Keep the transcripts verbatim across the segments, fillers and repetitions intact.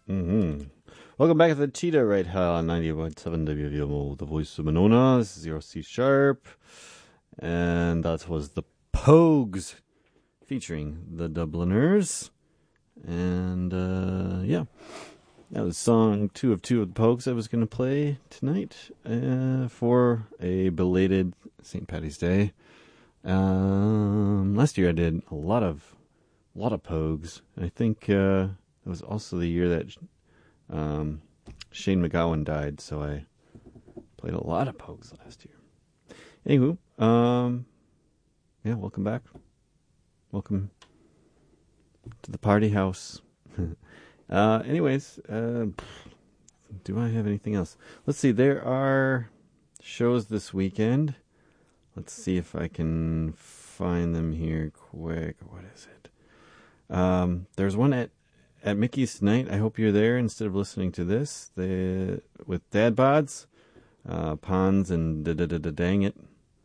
Mm-hmm. Welcome back to the Cheetah right here on ninety point seven W V M O, the voice of Monona. This is your C Sharp. And that was the Pogues featuring the Dubliners. And, uh, yeah. That was song two of two of the Pogues I was going to play tonight uh, for a belated Saint Patty's Day. Um, last year I did a lot of, a lot of Pogues. I think uh, it was also the year that um, Shane McGowan died, so I played a lot of Pogues last year. Anywho, um, yeah, welcome back. Welcome to the party house. uh, anyways, uh, do I have anything else? Let's see, there are shows this weekend. Let's see if I can find them here quick. What is it? Um, there's one at, at Mickey's tonight. I hope you're there instead of listening to this. The, with Dad Bods, uh, Pons, and da da da da dang it.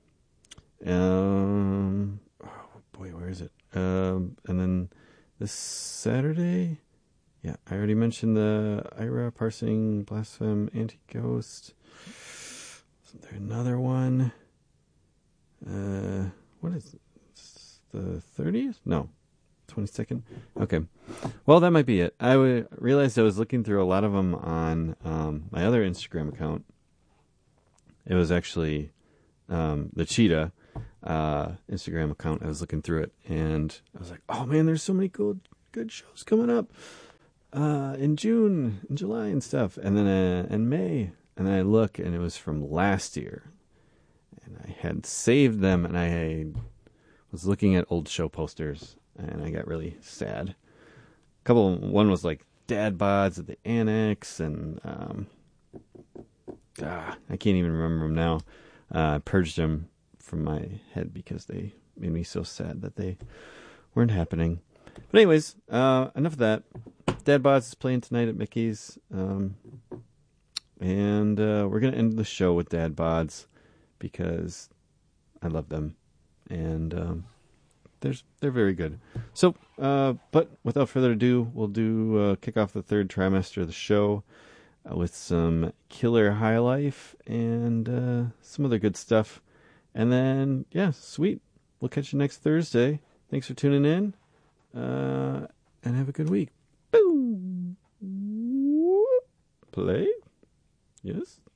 Um, oh boy, where is it? Um, and then this Saturday, yeah, I already mentioned the Ira Parsing Blaspheme Anti-Ghost. Isn't there another one? Uh, what is it? It's the thirtieth? No, twenty-second. Okay. Well, that might be it. I w- realized I was looking through a lot of them on um, my other Instagram account. It was actually um, the Cheetah uh, Instagram account. I was looking through it, and I was like, oh, man, there's so many cool, good shows coming up uh, in June, in July and stuff, and then uh, in May. And then I look, and it was from last year. And I had saved them, and I was looking at old show posters, and I got really sad. A couple, one was like Dad Bods at the Annex, and um, ah, I can't even remember them now. Uh, I purged them from my head because they made me so sad that they weren't happening. But anyways, uh, enough of that. Dad Bods is playing tonight at Mickey's, um, and uh, we're gonna end the show with Dad Bods, because I love them, and um, there's they're very good. So, uh, but without further ado, we'll do uh, kick off the third trimester of the show uh, with some Killer High Life and uh, some other good stuff. And then, yeah, sweet. We'll catch you next Thursday. Thanks for tuning in, uh, and have a good week. Boom. Play? Yes?